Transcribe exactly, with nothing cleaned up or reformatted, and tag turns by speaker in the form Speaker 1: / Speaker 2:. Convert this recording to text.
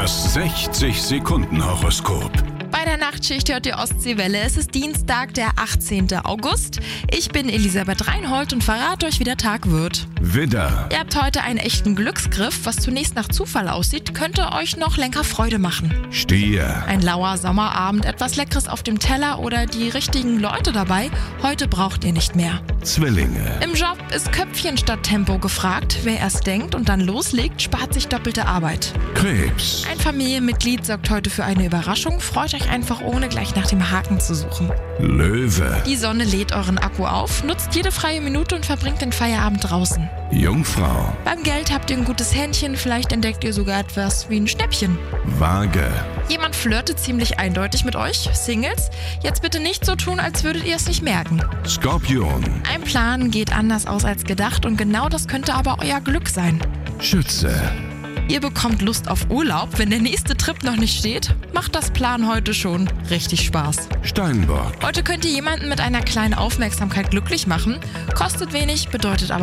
Speaker 1: Das sechzig-Sekunden-Horoskop.
Speaker 2: Bei der Nachtschicht hört ihr Ostseewelle. Es ist Dienstag, der achtzehnten August. Ich bin Elisabeth Reinhold und verrate euch, wie der Tag wird.
Speaker 1: Widder,
Speaker 2: Ihr habt heute einen echten Glücksgriff. Was zunächst nach Zufall aussieht, könnte euch noch länger Freude machen.
Speaker 1: Stier,
Speaker 2: Ein lauer Sommerabend, etwas Leckeres auf dem Teller oder die richtigen Leute dabei. Heute braucht ihr nicht mehr.
Speaker 1: Zwillinge,
Speaker 2: Im Job ist Köpfchen statt Tempo gefragt. Wer erst denkt und dann loslegt, spart sich doppelte Arbeit.
Speaker 1: Krebs,
Speaker 2: Ein Familienmitglied sorgt heute für eine Überraschung. Freut euch einfach, ohne gleich nach dem Haken zu suchen.
Speaker 1: Löwe,
Speaker 2: Die Sonne lädt euren Akku auf, nutzt jede freie Minute und verbringt den Feierabend draußen.
Speaker 1: Jungfrau,
Speaker 2: Beim Geld habt ihr ein gutes Händchen, vielleicht entdeckt ihr sogar etwas wie ein Schnäppchen.
Speaker 1: Waage,
Speaker 2: Jemand flirtet ziemlich eindeutig mit euch, Singles. Jetzt bitte nicht so tun, als würdet ihr es nicht merken.
Speaker 1: Skorpion,
Speaker 2: Ein Plan geht anders aus als gedacht und genau das könnte aber euer Glück sein.
Speaker 1: Schütze,
Speaker 2: Ihr bekommt Lust auf Urlaub, wenn der nächste Trip noch nicht steht. Macht das Plan heute schon richtig Spaß.
Speaker 1: Steinbock.
Speaker 2: Heute könnt ihr jemanden mit einer kleinen Aufmerksamkeit glücklich machen. Kostet wenig, bedeutet aber